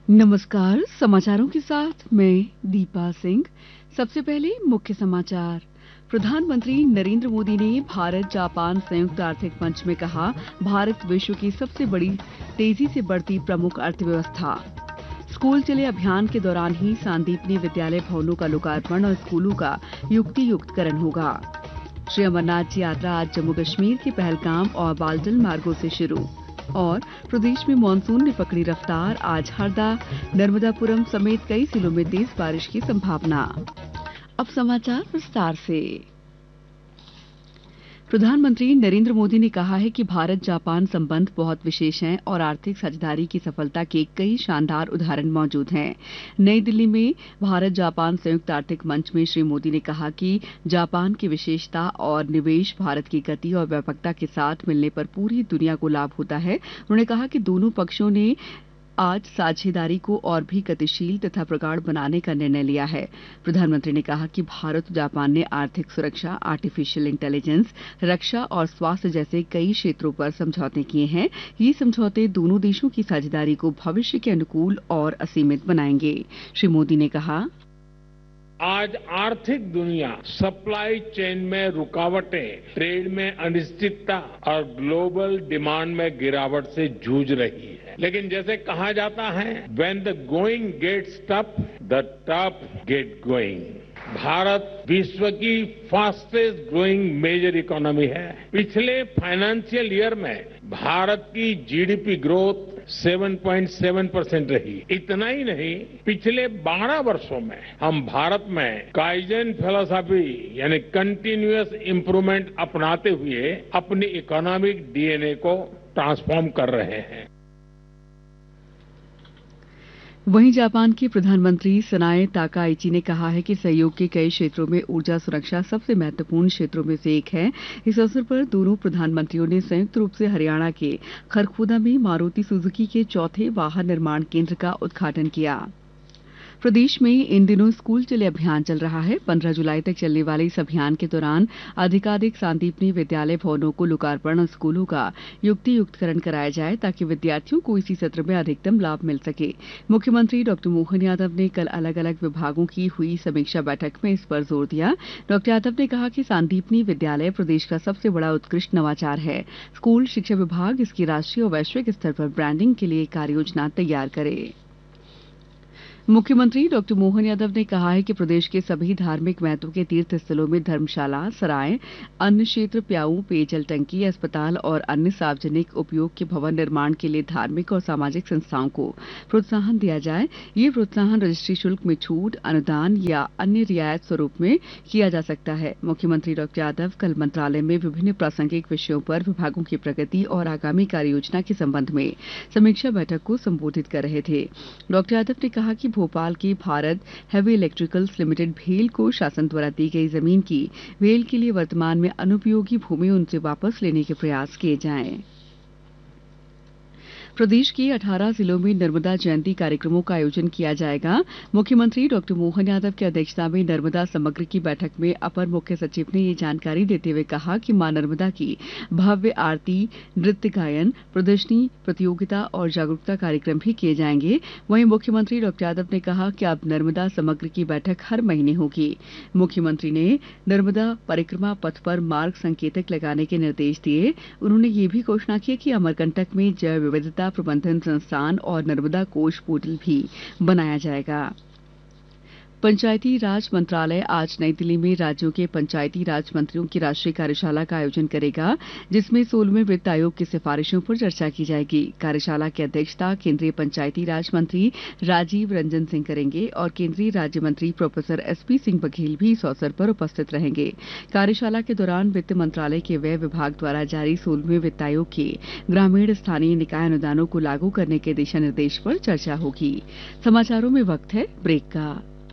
नमस्कार। समाचारों के साथ मैं दीपा सिंह। सबसे पहले मुख्य समाचार। प्रधानमंत्री नरेंद्र मोदी ने भारत जापान संयुक्त आर्थिक मंच में कहा, भारत विश्व की सबसे बड़ी तेजी से बढ़ती प्रमुख अर्थव्यवस्था। स्कूल चले अभियान के दौरान ही सांदीपनी विद्यालय भवनों का लोकार्पण और स्कूलों का युक्तियुक्तकरण होगा। श्री अमरनाथ जी यात्रा आज जम्मू कश्मीर के पहलगाम और बालजल मार्गों से शुरू। और प्रदेश में मानसून ने पकड़ी रफ्तार, आज हरदा, नर्मदापुरम समेत कई जिलों में तेज बारिश की संभावना। अब समाचार विस्तार से। प्रधानमंत्री नरेंद्र मोदी ने कहा है कि भारत जापान संबंध बहुत विशेष हैं और आर्थिक साझेदारी की सफलता के कई शानदार उदाहरण मौजूद हैं। नई दिल्ली में भारत जापान संयुक्त आर्थिक मंच में श्री मोदी ने कहा कि जापान की विशेषता और निवेश भारत की गति और व्यापकता के साथ मिलने पर पूरी दुनिया को लाभ होता है। उन्होंने कहा कि दोनों पक्षों ने आज साझेदारी को और भी गतिशील तथा प्रगाढ़ बनाने का निर्णय लिया है। प्रधानमंत्री ने कहा कि भारत और जापान ने आर्थिक सुरक्षा, आर्टिफिशियल इंटेलिजेंस, रक्षा और स्वास्थ्य जैसे कई क्षेत्रों पर समझौते किए हैं। ये समझौते दोनों देशों की साझेदारी को भविष्य के अनुकूल और असीमित बनाएंगे। श्री मोदी ने कहा, आज आर्थिक दुनिया सप्लाई चेन में रुकावटें, ट्रेड में अनिश्चितता और ग्लोबल डिमांड में गिरावट से जूझ रही है। लेकिन जैसे कहा जाता है, when the going gets tough, the tough get going. Bharat विश्व की फास्टेस्ट ग्रोइंग मेजर इकोनॉमी है। पिछले फाइनेंशियल ईयर में भारत की जीडीपी ग्रोथ 7.7% रही। इतना ही नहीं, पिछले 12 वर्षों में हम भारत में काइजन फिलॉसफी यानी कंटिन्यूअस इंप्रूवमेंट अपनाते हुए अपनी इकोनॉमिक डीएनए को ट्रांसफॉर्म कर रहे हैं। वहीं जापान के प्रधानमंत्री सनाए ताकाइची ने कहा है कि सहयोग के कई क्षेत्रों में ऊर्जा सुरक्षा सबसे महत्वपूर्ण क्षेत्रों में से एक है। इस अवसर पर दोनों प्रधानमंत्रियों ने संयुक्त रूप से हरियाणा के खरखोदा में मारुति सुजुकी के चौथे वाहन निर्माण केंद्र का उद्घाटन किया। प्रदेश में इन दिनों स्कूल चले अभियान चल रहा है। 15 जुलाई तक चलने वाले इस अभियान के दौरान अधिकाधिक सांदीपनी विद्यालय भवनों को लोकार्पण और स्कूलों का युक्तियुक्तकरण कराया जाए ताकि विद्यार्थियों को इसी सत्र में अधिकतम लाभ मिल सके। मुख्यमंत्री डॉ मोहन यादव ने कल अलग अलग विभागों की हुई समीक्षा बैठक में इस पर जोर दिया। डॉ यादव ने कहा कि सांदीपनी विद्यालय प्रदेश का सबसे बड़ा उत्कृष्ट नवाचार है। स्कूल शिक्षा विभाग इसकी राष्ट्रीय और वैश्विक स्तर पर ब्रांडिंग के लिए कार्ययोजना तैयार करे। मुख्यमंत्री डॉ मोहन यादव ने कहा है कि प्रदेश के सभी धार्मिक महत्व के तीर्थ स्थलों में धर्मशाला, सराय, अन्न क्षेत्र, प्याऊ, पेयजल टंकी, अस्पताल और अन्य सार्वजनिक उपयोग के भवन निर्माण के लिए धार्मिक और सामाजिक संस्थाओं को प्रोत्साहन दिया जाए। ये प्रोत्साहन रजिस्ट्री शुल्क में छूट, अनुदान या अन्य रियायत स्वरूप में किया जा सकता है। मुख्यमंत्री डॉ यादव कल मंत्रालय में विभिन्न प्रासंगिक विषयों पर विभागों की प्रगति और आगामी कार्ययोजना के संबंध में समीक्षा बैठक को संबोधित कर रहे थे। डॉ यादव ने कहा कि भोपाल की भारत हेवी इलेक्ट्रिकल्स लिमिटेड भेल को शासन द्वारा दी गई जमीन की भेल के लिए वर्तमान में अनुपयोगी भूमि उनसे वापस लेने के प्रयास किए जाएं। प्रदेश के 18 जिलों में नर्मदा जयंती कार्यक्रमों का आयोजन किया जाएगा। मुख्यमंत्री डॉ मोहन यादव की अध्यक्षता में नर्मदा समग्र की बैठक में अपर मुख्य सचिव ने ये जानकारी देते हुए कहा कि मां नर्मदा की भव्य आरती, नृत्य गायन, प्रदर्शनी, प्रतियोगिता और जागरूकता कार्यक्रम भी किए जाएंगे। वहीं मुख्यमंत्री डॉ यादव ने कहा कि अब नर्मदा समग्र की बैठक हर महीने होगी। मुख्यमंत्री ने नर्मदा परिक्रमा पथ पर मार्ग संकेतक लगाने के निर्देश दिए। उन्होंने ये भी घोषणा की कि अमरकंटक में जैव विविधता प्रबंधन संस्थान और नर्मदा कोष पोर्टल भी बनाया जाएगा। पंचायती राज मंत्रालय आज नई दिल्ली में राज्यों के पंचायती राज मंत्रियों की राष्ट्रीय कार्यशाला का आयोजन करेगा, जिसमें 16वें वित्त आयोग की सिफारिशों पर चर्चा की जाएगी। कार्यशाला की अध्यक्षता केंद्रीय पंचायती राज मंत्री राजीव रंजन सिंह करेंगे और केंद्रीय राज्य मंत्री प्रोफेसर एसपी सिंह बघेल भी इस अवसर पर उपस्थित रहेंगे। कार्यशाला के दौरान वित्त मंत्रालय के व्यय विभाग द्वारा जारी 16वें वित्त आयोग के ग्रामीण स्थानीय निकाय अनुदानों को लागू करने के दिशा निर्देश पर चर्चा होगी। समाचारों में वक्त है ब्रेक का।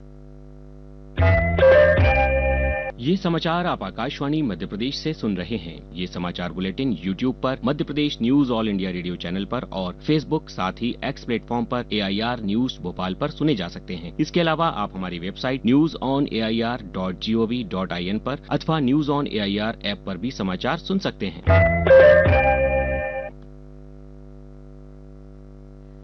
ये समाचार आप आकाशवाणी मध्य प्रदेश से सुन रहे हैं। ये समाचार बुलेटिन YouTube पर, Madhya Pradesh news all India radio channel पर और Facebook साथ ही X प्लेटफॉर्म पर AIR न्यूज भोपाल पर सुने जा सकते हैं। इसके अलावा आप हमारी वेबसाइट newsonair.gov.in पर अथवा न्यूज ऑन AIR ऐप पर भी समाचार सुन सकते हैं।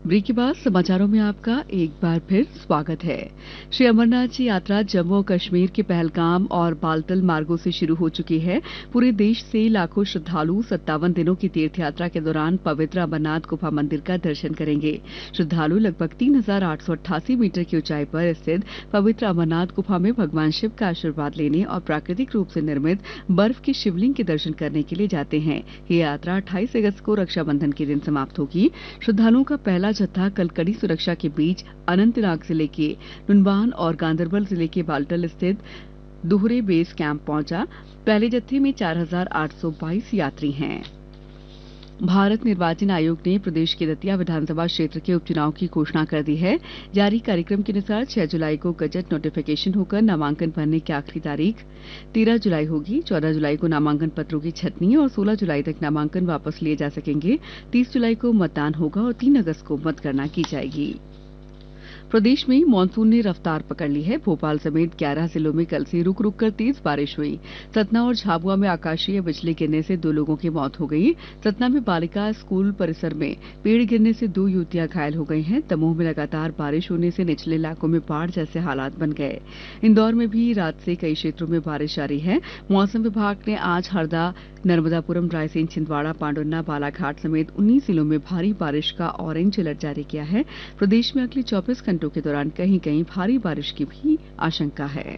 ब्रेक के बाद समाचारों में आपका एक बार फिर स्वागत है। श्री अमरनाथ जी यात्रा जम्मू और कश्मीर के पहलगाम और बालतल मार्गों से शुरू हो चुकी है। पूरे देश से लाखों श्रद्धालु 57 दिनों की तीर्थ यात्रा के दौरान पवित्र अमरनाथ गुफा मंदिर का दर्शन करेंगे। श्रद्धालु लगभग 3,888 मीटर की ऊंचाई पर स्थित पवित्र अमरनाथ गुफा में भगवान शिव का आशीर्वाद लेने और प्राकृतिक रूप से निर्मित बर्फ के शिवलिंग के दर्शन करने के लिए जाते हैं। ये यात्रा 28 अगस्त को रक्षाबंधन के दिन समाप्त होगी। श्रद्धालुओं का पहला जत्था कल कड़ी सुरक्षा के बीच अनंतनाग जिले के नुनवान और गांदरबल जिले के बालतल स्थित दोहरे बेस कैंप पहुंचा। पहले जत्थे में 4,822 यात्री हैं। भारत निर्वाचन आयोग ने प्रदेश के दतिया विधानसभा क्षेत्र के उपचुनाव की घोषणा कर दी है। जारी कार्यक्रम के अनुसार 6 जुलाई को गजट नोटिफिकेशन होकर नामांकन भरने की आखिरी तारीख 13 जुलाई होगी। 14 जुलाई को नामांकन पत्रों की छंटनी और 16 जुलाई तक नामांकन वापस लिए जा सकेंगे। 30 जुलाई को मतदान होगा और 3 अगस्त को मतगणना की जाएगी। प्रदेश में मानसून ने रफ्तार पकड़ ली है। भोपाल समेत 11 जिलों में कल से रुक रुक कर तेज बारिश हुई। सतना और झाबुआ में आकाशीय बिजली गिरने से 2 लोगों की मौत हो गई। सतना में बालिका स्कूल परिसर में पेड़ गिरने से 2 युवतियां घायल हो गई हैं। दमोह में लगातार बारिश होने से निचले इलाकों में बाढ़ जैसे हालात बन गए। इंदौर में भी रात से कई क्षेत्रों में बारिश जारी है। मौसम विभाग ने आज हरदा, नर्मदापुरम, रायसेन, छिंदवाड़ा, पांडुर्ना, बालाघाट समेत 19 जिलों में भारी बारिश का ऑरेंज अलर्ट जारी किया है। प्रदेश में अगले 24 घंटों के दौरान कहीं कहीं भारी बारिश की भी आशंका है।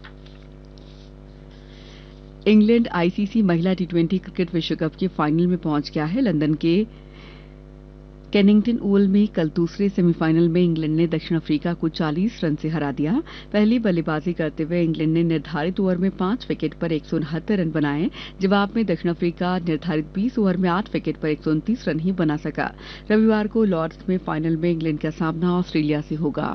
इंग्लैंड आईसीसी महिला टी20 क्रिकेट विश्व कप के फाइनल में पहुंच गया है। लंदन के केनिंगटन ओवल में कल दूसरे सेमीफाइनल में इंग्लैंड ने दक्षिण अफ्रीका को 40 रन से हरा दिया। पहली बल्लेबाजी करते हुए इंग्लैंड ने निर्धारित ओवर में 5 विकेट पर 169 रन बनाए। जवाब में दक्षिण अफ्रीका निर्धारित 20 ओवर में 8 विकेट पर 129 रन ही बना सका। रविवार को लॉर्ड्स में फाइनल में इंग्लैंड का सामना ऑस्ट्रेलिया से होगा।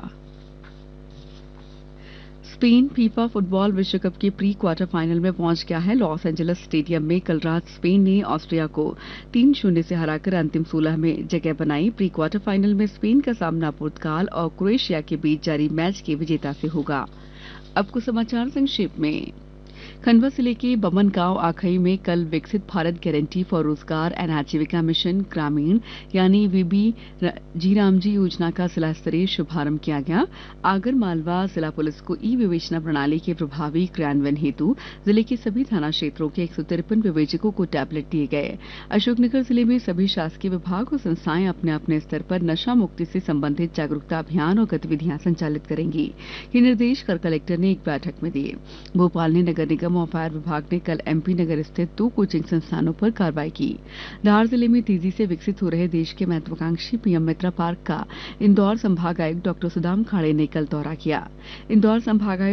स्पेन फीफा फुटबॉल विश्व कप के प्री क्वार्टर फाइनल में पहुंच गया है। लॉस एंजलिस स्टेडियम में कल रात स्पेन ने ऑस्ट्रिया को 3-0 से हराकर अंतिम 16 में जगह बनाई। प्री क्वार्टर फाइनल में स्पेन का सामना पुर्तगाल और क्रोएशिया के बीच जारी मैच के विजेता से होगा। अब कुछ समाचार संक्षेप में। खंडवा जिले के बमन गांव आखई में कल विकसित भारत गारंटी फॉर रोजगार एंड आजीविका मिशन ग्रामीण यानी वीबी रामजी योजना का जिला स्तरीय शुभारंभ किया गया। आगर मालवा जिला पुलिस को ई विवेचना प्रणाली के प्रभावी क्रियान्वयन हेतु जिले के सभी थाना क्षेत्रों के 153 विवेचकों को टैबलेट दिए गए। अशोकनगर जिले में सभी शासकीय विभाग और संस्थाएं अपने अपने स्तर पर नशा मुक्ति से संबंधित जागरूकता अभियान और गतिविधियां संचालित करेंगी। ये निर्देश कल कलेक्टर ने एक बैठक में दिए। भोपाल ने नगर निगम और फायर विभाग ने कल एमपी नगर स्थित 2 कोचिंग संस्थानों पर कार्रवाई की। धार जिले में तेजी से विकसित हो रहे देश के महत्वाकांक्षी पीएम मित्रा पार्क का इंदौर संभागायुक्त डॉ सुदाम खाड़े ने कल दौरा किया। इंदौर संभागायुक्त